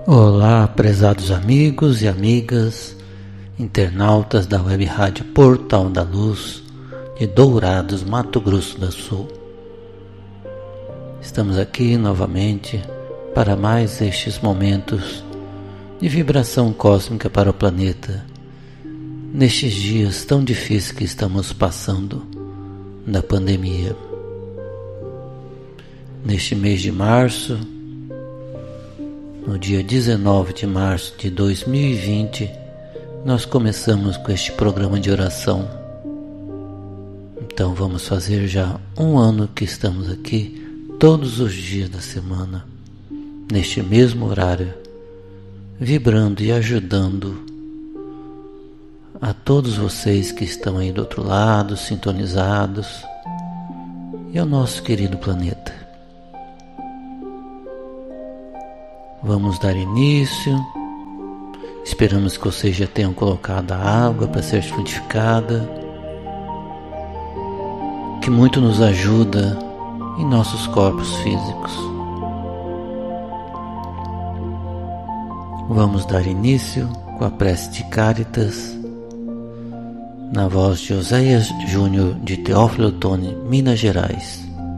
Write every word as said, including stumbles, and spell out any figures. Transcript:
Olá, prezados amigos e amigas, internautas da Web Rádio Portal da Luz de Dourados, Mato Grosso do Sul. Estamos aqui novamente para mais estes momentos de vibração cósmica para o planeta, nestes dias tão difíceis que estamos passando da pandemia. Neste mês de março, no dia dezenove de março de dois mil e vinte, nós começamos com este programa de oração. Então vamos fazer já um ano que estamos aqui, todos os dias da semana, neste mesmo horário, vibrando e ajudando a todos vocês que estão aí do outro lado, sintonizados, e ao nosso querido planeta. Vamos dar início. Esperamos que vocês já tenham colocado a água para ser frutificada, que muito nos ajuda em nossos corpos físicos. Vamos dar início com a prece de Cáritas, na voz de Oséias Júnior de Teófilo Otoni, Minas Gerais.